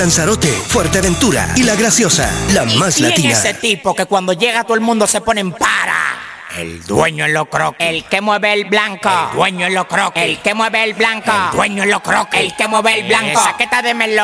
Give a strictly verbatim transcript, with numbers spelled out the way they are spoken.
Lanzarote, Fuerteventura y La Graciosa, la más ¿Quién latina. es ese tipo que cuando llega todo el mundo se pone en para? El dueño en lo croque. El que mueve el blanco. El dueño en lo croque. El que mueve el blanco. El dueño en lo croque. El que mueve el blanco. Saqueta de melón.